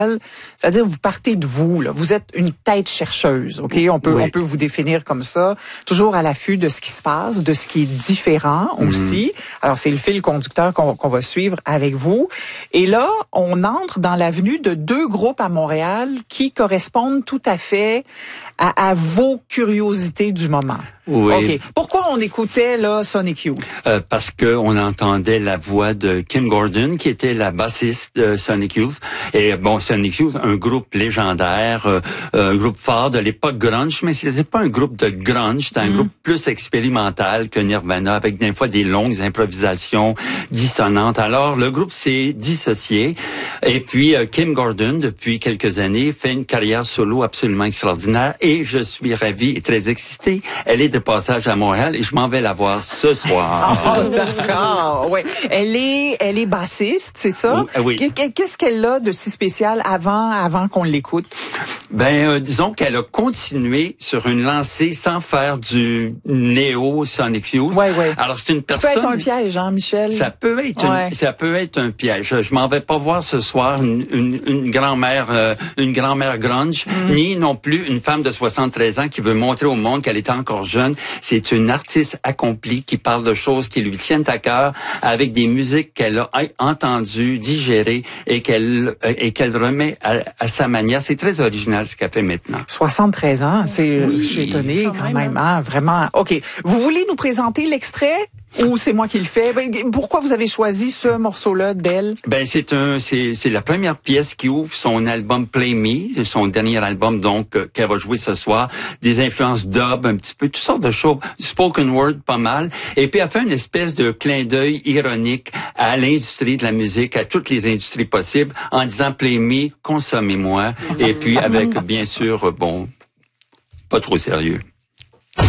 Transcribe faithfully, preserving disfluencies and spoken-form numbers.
C'est-à-dire, vous partez de vous, là. Vous êtes une tête chercheuse, OK? On peut, oui. on peut vous définir comme ça. Toujours à l'affût de ce qui se passe, de ce qui est différent mm-hmm. aussi. Alors, c'est le fil conducteur qu'on, qu'on va suivre avec vous. Et là, on entre dans l'avenue de deux groupes à Montréal qui correspondent tout à fait à, à vos curiosités du moment. Oui. OK. Pourquoi on écoutait, là, Sonic Youth? Euh, parce que on entendait la voix de Kim Gordon, qui était la bassiste de Sonic Youth. Et bon, Sonic Youth, un groupe légendaire, euh, un groupe fort de l'époque grunge, mais c'était pas un groupe de grunge, c'était un mm. groupe plus expérimental que Nirvana, avec des fois des longues improvisations dissonantes. Alors, le groupe s'est dissocié. Et puis, euh, Kim Gordon, depuis quelques années, fait une carrière solo absolument extraordinaire. Et je suis ravi et très excité. Elle est de passage à Montréal et je m'en vais la voir ce soir. Oh, d'accord. Ouais. Elle est, elle est bassiste, c'est ça? Oui. Qu'est-ce qu'elle a de si spécial avant, avant qu'on l'écoute? Ben, euh, disons qu'elle a continué sur une lancée sans faire du néo Sonic Youth. Ouais, ouais. Alors c'est une personne. Ça peut être un piège, hein, Michel? Ça peut être, ouais. une, ça peut être un piège. Je, je m'en vais pas voir ce soir une, une, une grand-mère, euh, une grand-mère grunge, mm. ni non plus une femme de soixante-treize ans qui veut montrer au monde qu'elle est encore jeune. C'est une artiste accomplie qui parle de choses qui lui tiennent à cœur, avec des musiques qu'elle a entendues, digérées et qu'elle et qu'elle remet à, à sa manière. C'est très original ce qu'elle fait maintenant. soixante-treize ans, c'est, oui, je suis étonnée quand, quand même, hein, vraiment. OK. Vous voulez nous présenter l'extrait? Ou c'est moi qui le fais? Pourquoi vous avez choisi ce morceau-là d'elle? Ben, c'est un, c'est, c'est la première pièce qui ouvre son album Play Me, son dernier album, donc, euh, qu'elle va jouer ce soir. Des influences dub, un petit peu, toutes sortes de choses. Spoken word, pas mal. Et puis, elle fait une espèce de clin d'œil ironique à l'industrie de la musique, à toutes les industries possibles, en disant Play Me, consommez-moi. Et puis, avec, bien sûr, bon, pas trop sérieux.